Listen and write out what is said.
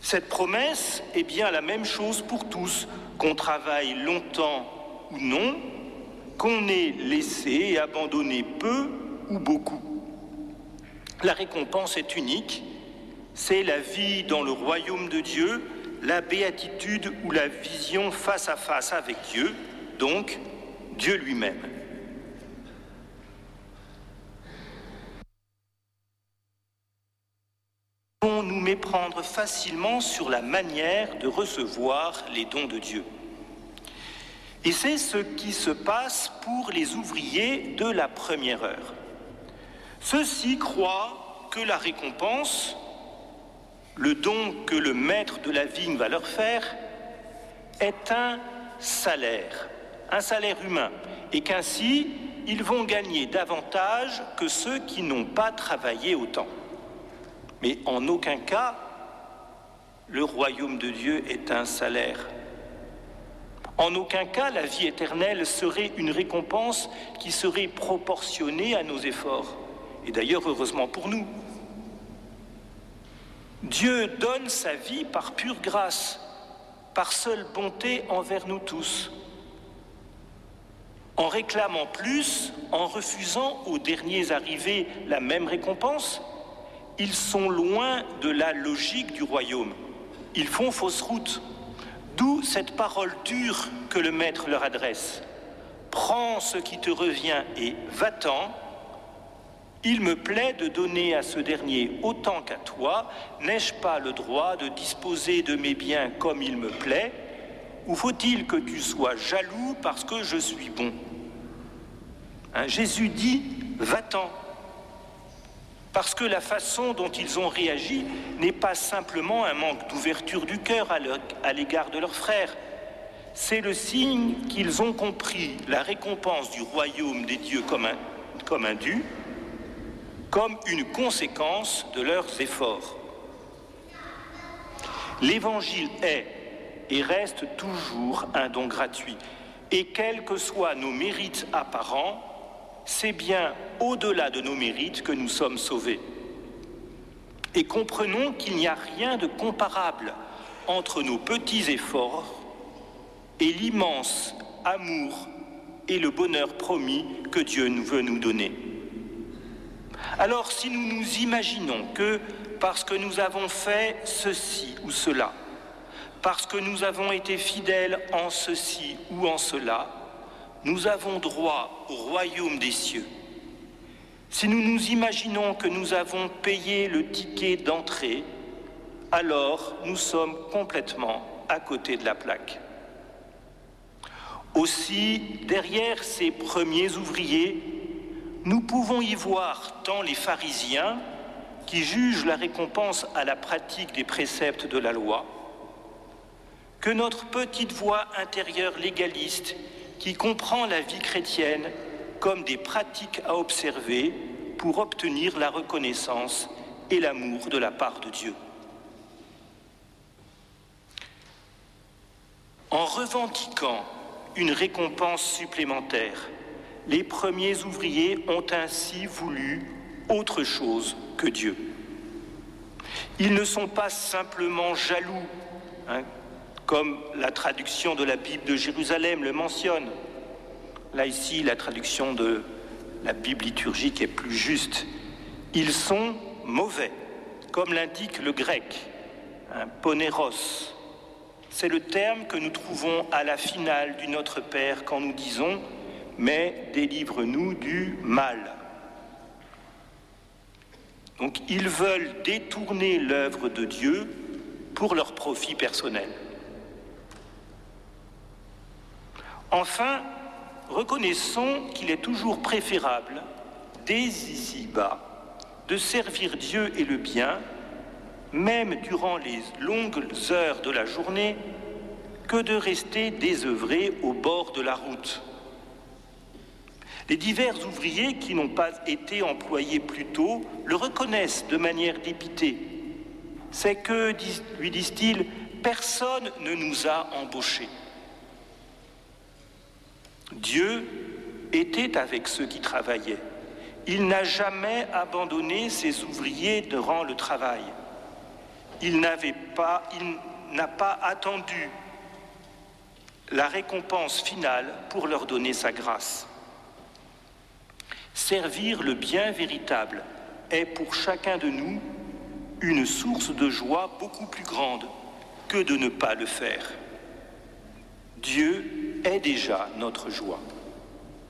Cette promesse est bien la même chose pour tous, qu'on travaille longtemps ou non, qu'on ait laissé et abandonné peu ou beaucoup. La récompense est unique, c'est la vie dans le royaume de Dieu, la béatitude ou la vision face à face avec Dieu, donc Dieu lui-même. Nous nous méprendre facilement sur la manière de recevoir les dons de Dieu. Et c'est ce qui se passe pour les ouvriers de la première heure. Ceux-ci croient que la récompense, le don que le maître de la vigne va leur faire, est un salaire humain, et qu'ainsi, ils vont gagner davantage que ceux qui n'ont pas travaillé autant. Mais en aucun cas, le royaume de Dieu est un salaire. En aucun cas, la vie éternelle serait une récompense qui serait proportionnée à nos efforts. Et d'ailleurs, heureusement pour nous. Dieu donne sa vie par pure grâce, par seule bonté envers nous tous. En réclamant plus, en refusant aux derniers arrivés la même récompense, ils sont loin de la logique du royaume. Ils font fausse route. D'où cette parole dure que le maître leur adresse. Prends ce qui te revient et va-t'en. Il me plaît de donner à ce dernier autant qu'à toi. N'ai-je pas le droit de disposer de mes biens comme il me plaît? Ou faut-il que tu sois jaloux parce que je suis bon? Jésus dit « va-t'en ». Parce que la façon dont ils ont réagi n'est pas simplement un manque d'ouverture du cœur à l'égard de leurs frères. C'est le signe qu'ils ont compris la récompense du royaume des dieux comme un dû, comme une conséquence de leurs efforts. L'Évangile est et reste toujours un don gratuit. Et quels que soient nos mérites apparents, c'est bien au-delà de nos mérites que nous sommes sauvés. Et comprenons qu'il n'y a rien de comparable entre nos petits efforts et l'immense amour et le bonheur promis que Dieu veut nous donner. Alors, si nous nous imaginons que parce que nous avons fait ceci ou cela, parce que nous avons été fidèles en ceci ou en cela, nous avons droit au royaume des cieux. Si nous nous imaginons que nous avons payé le ticket d'entrée, alors nous sommes complètement à côté de la plaque. Aussi, derrière ces premiers ouvriers, nous pouvons y voir tant les pharisiens qui jugent la récompense à la pratique des préceptes de la loi, que notre petite voix intérieure légaliste qui comprend la vie chrétienne comme des pratiques à observer pour obtenir la reconnaissance et l'amour de la part de Dieu. En revendiquant une récompense supplémentaire, les premiers ouvriers ont ainsi voulu autre chose que Dieu. Ils ne sont pas simplement jaloux, comme la traduction de la Bible de Jérusalem le mentionne. Là, ici, la traduction de la Bible liturgique est plus juste. Ils sont mauvais, comme l'indique le grec, poneros. C'est le terme que nous trouvons à la finale du Notre Père quand nous disons « Mais délivre-nous du mal ». Donc, ils veulent détourner l'œuvre de Dieu pour leur profit personnel. Enfin, reconnaissons qu'il est toujours préférable, dès ici-bas, de servir Dieu et le bien, même durant les longues heures de la journée, que de rester désœuvré au bord de la route. Les divers ouvriers qui n'ont pas été employés plus tôt le reconnaissent de manière dépitée. C'est que, lui disent-ils, personne ne nous a embauchés. Dieu était avec ceux qui travaillaient. Il n'a jamais abandonné ses ouvriers durant le travail. Il n'a pas attendu la récompense finale pour leur donner sa grâce. Servir le bien véritable est pour chacun de nous une source de joie beaucoup plus grande que de ne pas le faire. Dieu est déjà notre joie.